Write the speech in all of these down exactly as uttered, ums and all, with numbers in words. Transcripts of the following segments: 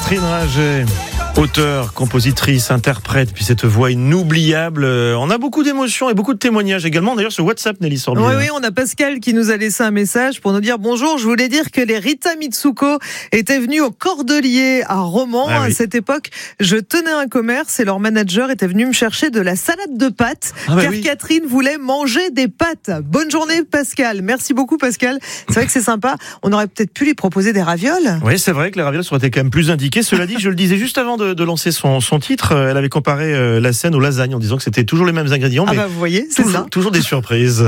Catherine Ringer, auteure, compositrice, interprète, puis cette voix inoubliable. On a beaucoup d'émotions et beaucoup de témoignages également, d'ailleurs sur WhatsApp, Nelly Sorbier. Oui, oui, on a Pascal qui nous a laissé un message pour nous dire bonjour. Je voulais dire que les Rita Mitsuko étaient venus au Cordelier à Romans. Ah, oui. À cette époque, je tenais un commerce et leur manager était venu me chercher de la salade de pâtes, ah, bah car oui. Catherine voulait manger des pâtes. Bonne journée, Pascal. Merci beaucoup, Pascal. C'est vrai que c'est sympa. On aurait peut-être pu lui proposer des ravioles. Oui, c'est vrai que les ravioles auraient été quand même plus indiquées. Cela dit, je le disais juste avant de, de lancer son, son titre, elle avait comparé euh, la scène aux lasagnes en disant que c'était toujours les mêmes ingrédients. Ah mais bah vous voyez, c'est toujours, ça. Toujours des surprises.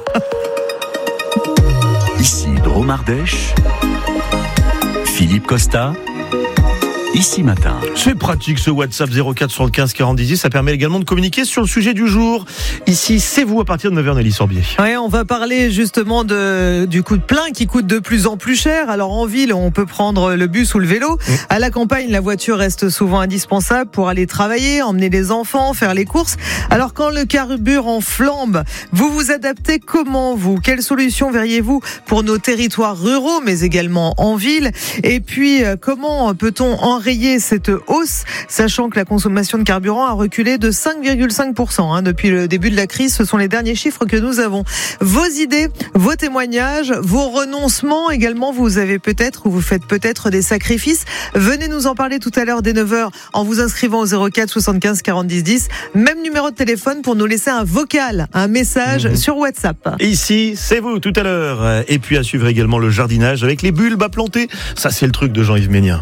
Ici Drôme Ardèche, Philippe Costa. Ici Matin. C'est pratique ce WhatsApp zéro quatre soixante-quinze quarante dix-huit, ça permet également de communiquer sur le sujet du jour. Ici, c'est vous à partir de neuf heures, Nelly Sorbier. Oui, on va parler justement de, du coup de plein qui coûte de plus en plus cher. Alors en ville, on peut prendre le bus ou le vélo. Mmh. À la campagne, la voiture reste souvent indispensable pour aller travailler, emmener les enfants, faire les courses. Alors quand le carburant flambe, vous vous adaptez comment vous ? Quelles solutions verriez-vous pour nos territoires ruraux, mais également en ville ? Et puis, comment peut-on enrayer cette hausse, sachant que la consommation de carburant a reculé de cinq virgule cinq pour cent hein, depuis le début de la crise. Ce sont les derniers chiffres que nous avons. Vos idées, vos témoignages, vos renoncements également, vous avez peut-être ou vous faites peut-être des sacrifices. Venez nous en parler tout à l'heure dès neuf heures en vous inscrivant au zéro quatre soixante-quinze quarante dix dix. Même numéro de téléphone pour nous laisser un vocal, un message mmh. sur WhatsApp. Ici, c'est vous tout à l'heure. Et puis à suivre également le jardinage avec les bulbes à planter. Ça, c'est le truc de Jean-Yves Ménien.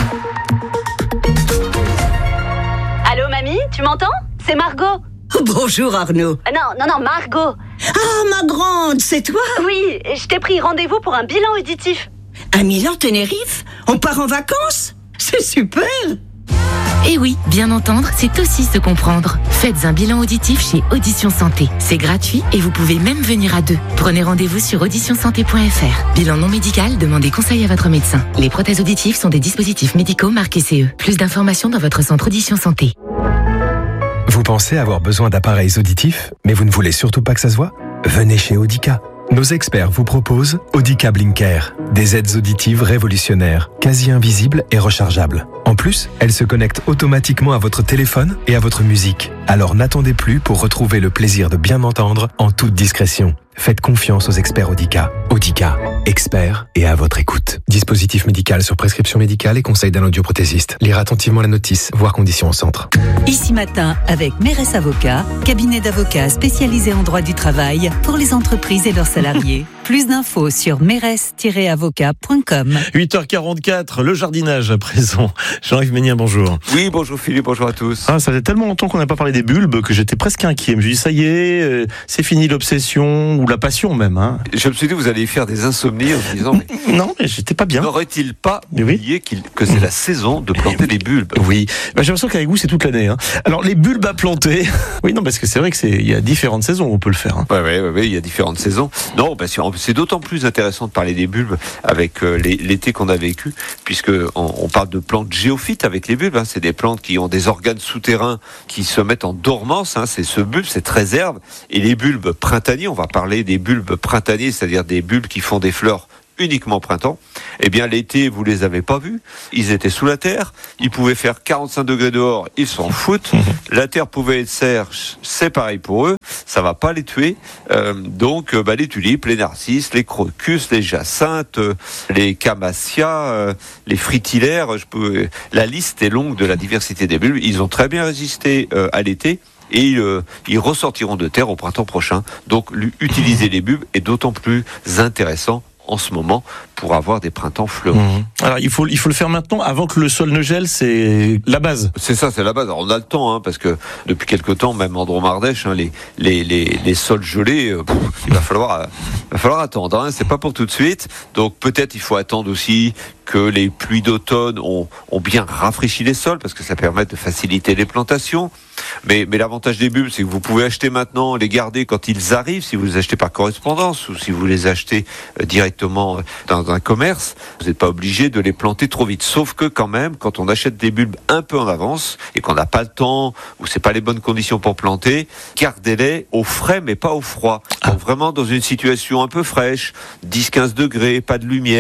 Allô, mamie, tu m'entends ? C'est Margot. Bonjour Arnaud. Euh, non, non, non, Margot. Ah, ma grande, c'est toi ? Oui, je t'ai pris rendez-vous pour un bilan auditif. À Milan, Tenerife ? On part en vacances ? C'est super ! Eh oui, bien entendre, c'est aussi se comprendre. Faites un bilan auditif chez Audition Santé. C'est gratuit et vous pouvez même venir à deux. Prenez rendez-vous sur audition santé point f r. Bilan non médical, demandez conseil à votre médecin. Les prothèses auditives sont des dispositifs médicaux marqués C E. Plus d'informations dans votre centre Audition Santé. Vous pensez avoir besoin d'appareils auditifs, mais vous ne voulez surtout pas que ça se voit ? Venez chez Audica. Nos experts vous proposent Audica Blinker, des aides auditives révolutionnaires, quasi invisibles et rechargeables. En plus, elles se connectent automatiquement à votre téléphone et à votre musique. Alors n'attendez plus pour retrouver le plaisir de bien entendre en toute discrétion. Faites confiance aux experts Audica. Audica, experts et à votre écoute. Dispositif médical sur prescription médicale et conseil d'un audioprothésiste. Lire attentivement la notice, voir conditions au centre. Ici Matin avec Mérès Avocat, cabinet d'avocats spécialisé en droit du travail pour les entreprises et leurs salariés. Plus d'infos sur mérès tiret avocat point com. huit heures quarante-quatre, le jardinage à présent. Jean-Yves Ménien, bonjour. Oui, bonjour Philippe, bonjour à tous. Ah, ça fait tellement longtemps qu'on n'a pas parlé des bulbes que j'étais presque inquiet. Je me suis dit, ça y est, euh, c'est fini l'obsession, ou la passion même. Hein. Je me suis dit, vous allez faire des insomnies en me disant... Mais non, mais j'étais pas bien. N'aurait-il pas oui. oublié qu'il, que c'est la saison de planter des bulbes ? Oui, bah, j'ai l'impression qu'avec vous, c'est toute l'année. Hein. Alors, les bulbes à planter... oui, non, parce que c'est vrai qu'il y a différentes saisons où on peut le faire. Hein. Oui, oui, oui, il y a différentes saisons. Non, parce que c'est d'autant plus intéressant de parler des bulbes avec euh, les, l'été qu'on a vécu, puisque on, on parle de plantes géophytes avec les bulbes. Hein. C'est des plantes qui ont des organes souterrains qui se mettent en dormance. Hein. C'est ce bulbe, cette réserve. Et les bulbes printaniers, on va parler des bulbes printaniers, c'est-à-dire des bulbes qui font des fleurs uniquement au printemps. Eh bien, l'été, vous les avez pas vus. Ils étaient sous la terre. Ils pouvaient faire quarante-cinq degrés dehors. Ils s'en foutent. La terre pouvait être sèche. C'est pareil pour eux. Ça va pas les tuer. Euh, donc, bah, les tulipes, les narcisses, les crocus, les jacinthes, euh, les camassia, euh, les fritillaires. Je peux... La liste est longue de la diversité des bulbes. Ils ont très bien résisté euh, à l'été. Et ils, euh, ils ressortiront de terre au printemps prochain. Donc, utiliser les bulbes est d'autant plus intéressant en ce moment pour avoir des printemps fleuris. Mmh. Alors il faut il faut le faire maintenant avant que le sol ne gèle, c'est la base. C'est ça, c'est la base. Alors, on a le temps, hein, parce que depuis quelque temps, même en Drôme Ardèche, hein, les les les les sols gelés, euh, pff, il va falloir euh, il va falloir attendre. Hein, c'est pas pour tout de suite. Donc peut-être il faut attendre aussi que les pluies d'automne ont ont bien rafraîchi les sols, parce que ça permet de faciliter les plantations. Mais, mais l'avantage des bulbes, c'est que vous pouvez acheter maintenant, les garder quand ils arrivent, si vous les achetez par correspondance ou si vous les achetez euh, directement dans un commerce. Vous n'êtes pas obligé de les planter trop vite. Sauf que quand même, quand on achète des bulbes un peu en avance et qu'on n'a pas le temps ou c'est pas les bonnes conditions pour planter, gardez-les au frais mais pas au froid. Donc vraiment dans une situation un peu fraîche, dix à quinze degrés, pas de lumière,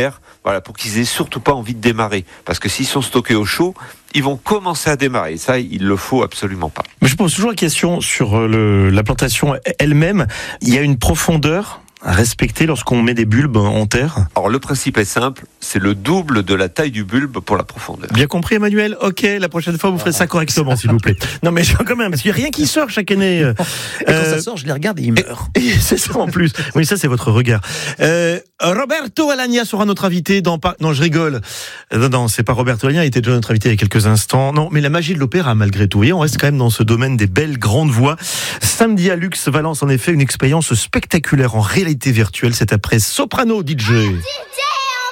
Voilà, pour qu'ils aient surtout pas envie de démarrer. Parce que s'ils sont stockés au chaud, ils vont commencer à démarrer. Ça, il le faut absolument pas. Mais je pose toujours la question sur le, la plantation elle-même. Il y a une profondeur à respecter lorsqu'on met des bulbes en terre? Alors le principe est simple, c'est le double de la taille du bulbe pour la profondeur. Bien compris, Emmanuel. Ok, la prochaine fois vous ferez ça correctement, s'il vous plaît. Non mais je quand même, parce qu'il n'y a rien qui sort chaque année. Et quand euh, ça sort, je les regarde et ils meurent. Et, et c'est ça en plus. Oui, ça c'est votre regard. Euh, Roberto Alagna sera notre invité dans... Non, je rigole. Non, non, c'est pas Roberto Alagna, il était déjà notre invité il y a quelques instants. Non, mais la magie de l'opéra malgré tout. Et on reste quand même dans ce domaine des belles grandes voix. Samedi à Lux Valence, en effet, une expérience spectaculaire en réalité virtuelle. C'est après Soprano D J.